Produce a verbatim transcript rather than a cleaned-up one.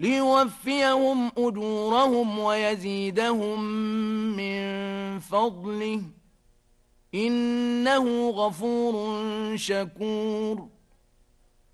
ليوفيهم أجورهم ويزيدهم من فضله إنه غفور شكور